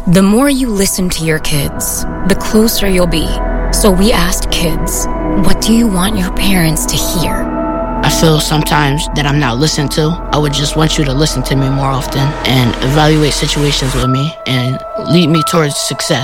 The more you listen to your kids, the closer you'll be. So we asked kids, what do you want your parents to hear? I feel sometimes that I'm not listened to. I would just want you to listen to me more often and evaluate situations with me and lead me towards success.